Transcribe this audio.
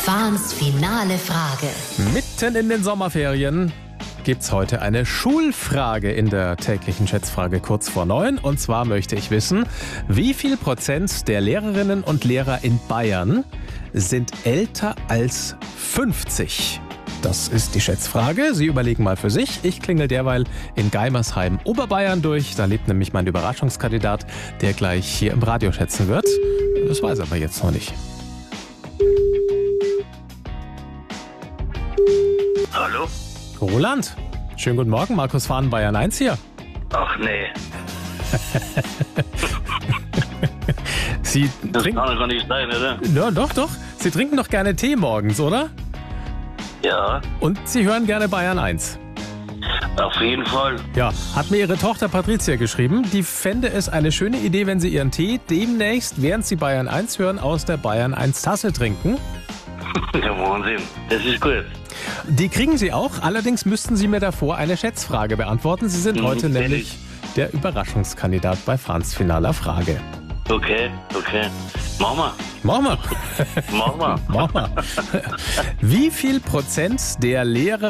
Fahns finale Frage. Mitten in den Sommerferien gibt's heute eine Schulfrage in der täglichen Schätzfrage kurz vor 9. Und zwar möchte ich wissen, wie viel Prozent der Lehrerinnen und Lehrer in Bayern sind älter als 50? Das ist die Schätzfrage. Sie überlegen mal für sich. Ich klingel derweil in Geimersheim, Oberbayern durch. Da lebt nämlich mein Überraschungskandidat, der gleich hier im Radio schätzen wird. Das weiß er aber jetzt noch nicht. Hallo? Roland, schönen guten Morgen. Markus Fahn, Bayern 1 hier. Ach nee, Sie das trinken... kann doch gar nicht sein, oder? Ja, doch. Sie trinken doch gerne Tee morgens, oder? Ja, Und Sie hören gerne Bayern 1. auf jeden Fall. Ja, hat mir Ihre Tochter Patricia geschrieben. Die fände es eine schöne Idee, wenn Sie Ihren Tee demnächst, während Sie Bayern 1 hören, aus der Bayern 1 Tasse trinken. Der Wahnsinn. Das ist gut. Die kriegen Sie auch. Allerdings müssten Sie mir davor eine Schätzfrage beantworten. Sie sind heute fertig. nämlich der Überraschungskandidat bei Fahns finaler Frage. Okay. Machen Machen wir. wir. Wie viel Prozent der Lehrer